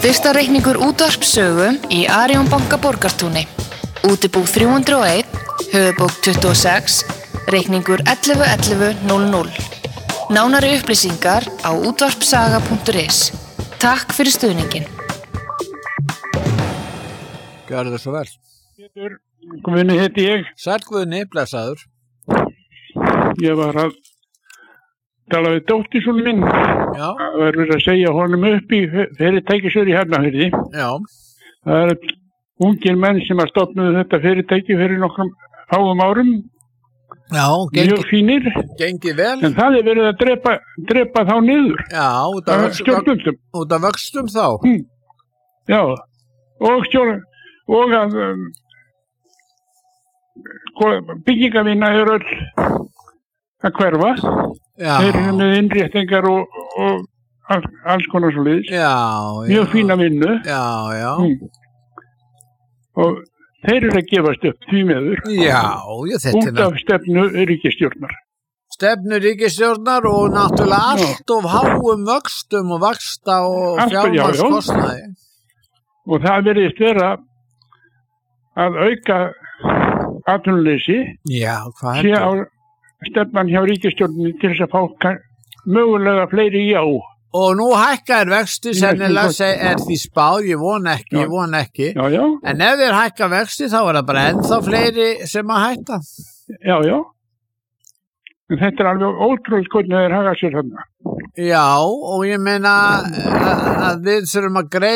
Styrktarreikningur útvarpssögu í Arion banka Borgartúni. Útibú 301, höfuðbók 26, reikningur 11.11.00. Nánari upplýsingar á útvarpssaga.is. Takk fyrir stuðningin. Gjörðu svo vel. Guðni heiti ég. Sæll Guðni, blessaður. Ég var að tala við dóttirsson minn. Já. Það var verið að segja honum upp í fyrirtækisjóri í Hafnarfirði. Já. Það er ungir menn sem að stofnuðu þetta fyrirtæki fyrir nokkrum fáum árum. Já, mjög fínir. Gengið vel. En það er verið að drepa þá niður. Já, út af vöxtum þá. Já, og að byggingavinna er öll að hverfa. Já. Þeir eru með innréttingar og alls konar svo liðs. Já. Mjög fína vinnu. Já. Og þeir eru að gefast upp því miður. Já, út af stefnu ríkisstjórnar. Stefnu ríkisstjórnar og náttúrulega allt of háum vöxtum og vaxta og fjármagnskostnaði. Og það virðist vera að auka atvinnuleysi. Já, hvað sé á stefnan hjá ríkisstjórninni til þess að fá mögulega fleiri já. Og nú hækkar vexti, sennilega er því spáð, ég vona ekki. Já. En ef þeir hækka vexti þá er það bara ennþá fleiri sem að hætta. Já. En þetta er alveg ótrúlega hvernig þeir haga sér þarna. Já, og ég meina að við þurfum að greiða